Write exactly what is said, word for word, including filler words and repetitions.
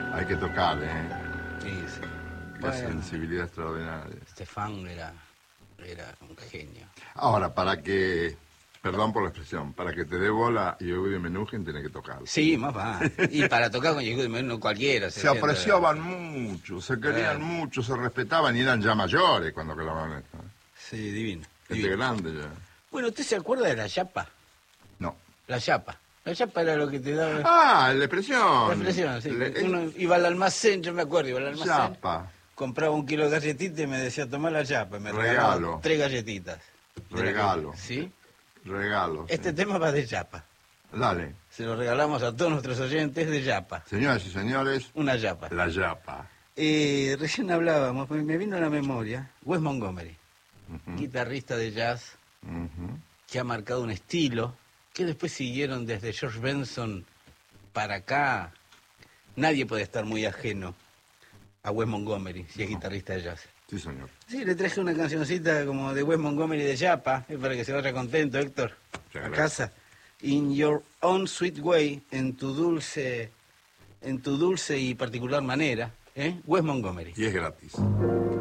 Hay que tocar, ¿eh? Sí, sí. Qué Bueno, sensibilidad extraordinaria. Estefan era, era un genio. Ahora, para que, perdón por la expresión, para que te dé bola y Yehudi Menuhin tiene que tocar. Sí, más va. Y para tocar con Yehudi Menuhin no cualquiera. Se sienta- apreciaban mucho, se querían Claro. mucho, se respetaban y eran ya mayores cuando clavaban esto. ¿eh? Sí, divino. Gente divino. grande ya. Bueno, ¿usted se acuerda de la chapa? No. La chapa. La chapa era lo que te daba... Ah, la expresión. La expresión, sí. Le- Uno iba al almacén, yo me acuerdo, iba al almacén. Chapa. Compraba un kilo de galletitas y me decía, tomá la chapa. Y me Regalo. regalaba tres galletitas. Regalo. ¿Sí? Regalo. Este sí. tema va de chapa. Dale. Se lo regalamos a todos nuestros oyentes de chapa. Señoras y señores, Una chapa. la yapa. Eh, recién hablábamos, me vino a la memoria, Wes Montgomery, Ujú, guitarrista de jazz, ujú. que ha marcado un estilo, que después siguieron desde George Benson para acá. Nadie puede estar muy ajeno a Wes Montgomery, si es guitarrista de jazz. Sí, señor. Sí, le traje una cancioncita como de Wes Montgomery de Yapa, eh, para que se vaya contento, Héctor, Muchas a gracias. casa. In your own sweet way, en tu dulce, en tu dulce y particular manera, ¿eh? Wes Montgomery. Y es gratis.